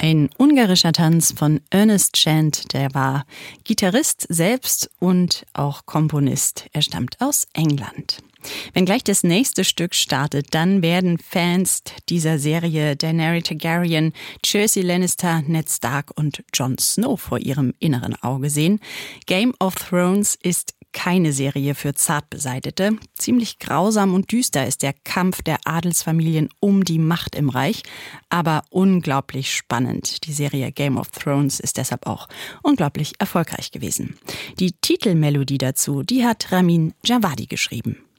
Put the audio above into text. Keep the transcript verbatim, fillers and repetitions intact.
Ein ungarischer Tanz von Ernest Chant, der war Gitarrist selbst und auch Komponist. Er stammt aus England. Wenn gleich das nächste Stück startet, dann werden Fans dieser Serie Daenerys Targaryen, Cersei Lannister, Ned Stark und Jon Snow vor ihrem inneren Auge sehen. Game of Thrones ist keine Serie für Zartbeseitete. Ziemlich grausam und düster ist der Kampf der Adelsfamilien um die Macht im Reich, aber unglaublich spannend. Die Serie Game of Thrones ist deshalb auch unglaublich erfolgreich gewesen. Die Titelmelodie dazu, die hat Ramin Djawadi geschrieben.